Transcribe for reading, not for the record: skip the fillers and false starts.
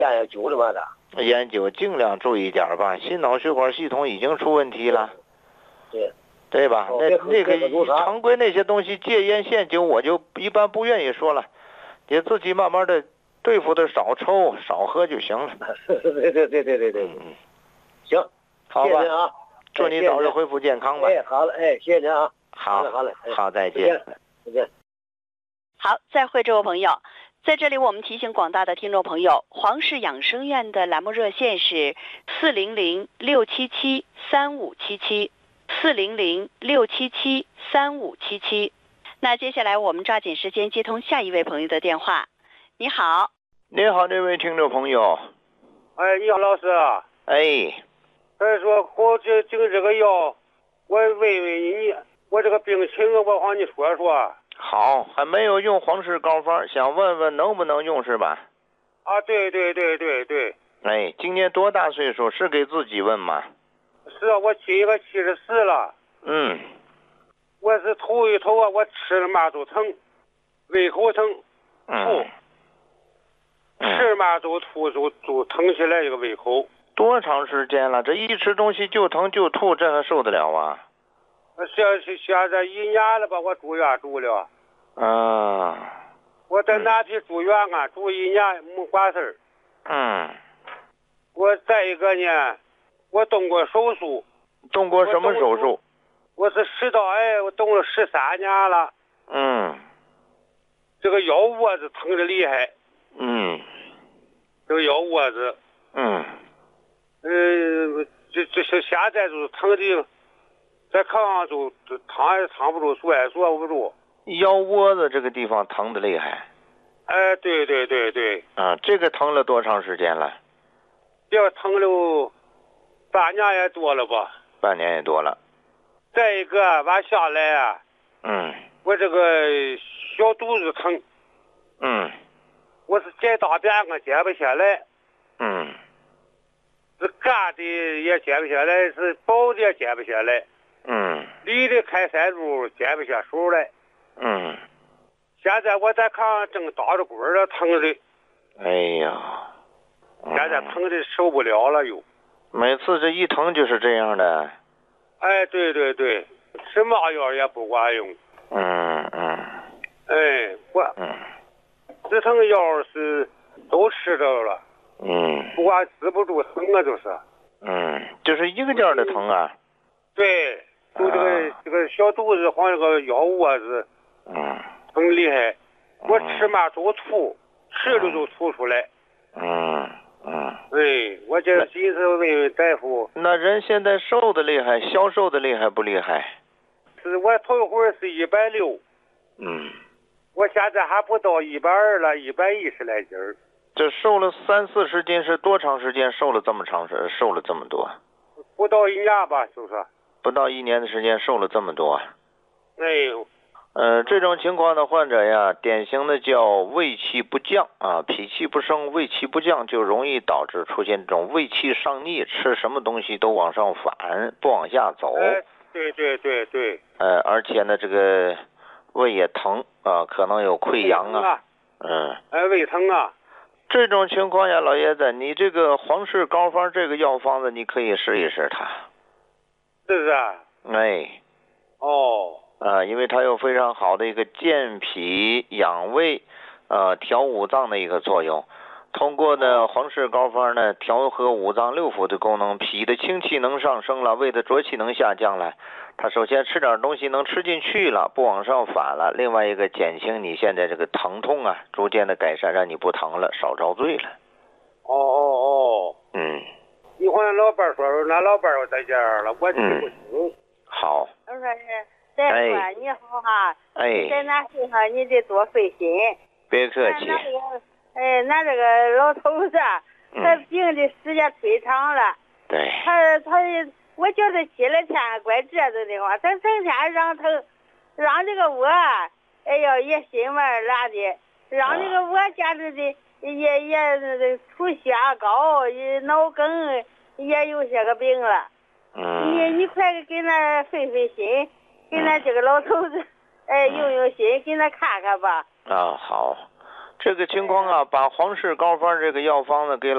研究了嘛的。 研究尽量注意点吧，心脑血管系统已经出问题了。对吧？那个常规那些东西，戒烟限酒，我就一般不愿意说了，你自己慢慢的对付的，少抽少喝就行了。 对，行， 好吧， 谢谢您啊， 祝你早日恢复健康吧。 好了，谢谢您啊。 好嘞， 好，再见。 再见。 好，再会，这位朋友。在这里，我们提醒广大的听众朋友，黄氏养生院的栏目热线是400-677-3577，400-677-3577。那接下来我们抓紧时间接通下一位朋友的电话。你好。 你好，这位听众朋友。 哎，你好，老师。 哎。 他说我这个药，我问问你，我这个病情我和你说说。 好，还没有用黄氏膏方，想问问能不能用是吧？ 啊，对。 哎，今年多大岁数？是给自己问吗？ 是啊，我今个74了。我是头一头啊，我吃了麻粥疼，胃口疼，吐，吃麻粥吐就疼起来这个胃口。 多长时间了？这一吃东西就疼就吐，这还受得了啊？ 现在1年了吧，我住院住了。我在哪里住院啊？住1年没管事儿。我再一个呢，我动过手术。 动过什么手术？ 我是食道癌，我动了13年了。这个腰窝子疼的厉害。这个腰窝子。这现在就是疼的。在炕上就躺也躺不住，坐也坐不住。 腰窝子这个地方疼的厉害。 哎，对。 这个疼了多长时间了？ 这疼了半年也多了吧。 半年也多了。 再一个往下来啊。我这个小肚子疼。我是解大便我解不下来。是干的也解不下来，是饱的也解不下来。离的开塞住解不下手来。现在我在炕上正打着滚了，疼的。 哎呀。 现在疼的受不了了又。 每次这一疼就是这样的。 哎，对，吃嘛药也不管用。我止疼药是都吃着了。不管止不住疼啊，就是。 就是一个劲儿的疼啊。 对，就这个小肚子和这个腰窝子。疼厉害。我吃嘛都吐，吃了就吐出来。我这寻思问问大夫。 那人现在瘦的厉害，消瘦的厉害不厉害？ 是我头一会儿是160。我现在还不到120了，110来斤儿。 这瘦了30-40斤是多长时间？瘦了这么多？ 不到1年吧，就是。 不到1年的时间瘦了这么多。 这种情况的患者呀，典型的叫胃气不降啊，脾气不升，胃气不降，就容易导致出现这种胃气上逆，吃什么东西都往上反，不往下走。 对。 而且呢，这个胃也疼啊，可能有溃疡啊。 胃疼啊。 这种情况下，老爷子，你这个黄氏膏方这个药方子，你可以试一试它。 是不是啊？ 因为它有非常好的一个健脾养胃、调五脏的一个作用。通过呢黄氏膏方呢调和五脏六腑的功能，脾的清气能上升了，胃的浊气能下降了。它首先吃点东西能吃进去了，不往上反了。另外一个减轻你现在这个疼痛啊，逐渐的改善，让你不疼了，少遭罪了。 你和俺老伴说，俺老伴我在家了，我听不清。 好。 我说大夫你好哈。在那事上你得多费心。 别客气。 俺这个老头子，他病的时间忒长了。 对。 我觉得心里天怪这种的话，他整天让这个我，也心烦乱的，让这个我简直的也出血高，脑梗也有些个病了。你快给他费心，给他这个老头子用心，给他看看吧。 好，这个情况啊，把黄氏膏方这个药方子给